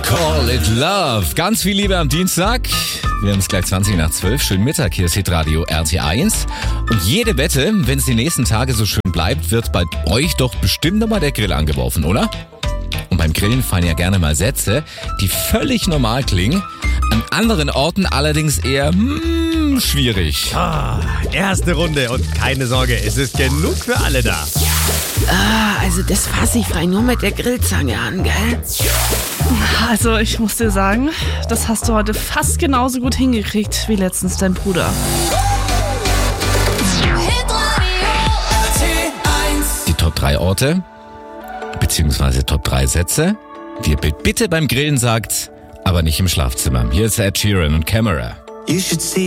Call it love. Ganz viel Liebe am Dienstag. Wir haben es gleich 20 nach 12. Schönen Mittag. Hier ist Hitradio RT1. Und jede Wette, wenn es die nächsten Tage so schön bleibt, wird bei euch doch bestimmt nochmal der Grill angeworfen, oder? Und beim Grillen fallen ja gerne mal Sätze, die völlig normal klingen, an anderen Orten allerdings eher schwierig. Erste Runde und keine Sorge, es ist genug für alle da. Also das fasse ich frei nur mit der Grillzange an, gell? Also ich muss dir sagen, das hast du heute fast genauso gut hingekriegt wie letztens dein Bruder. Die Top 3 Orte, beziehungsweise Top 3 Sätze, die ihr bitte beim Grillen sagt, aber nicht im Schlafzimmer. Hier ist Ed Sheeran und Camera. You should see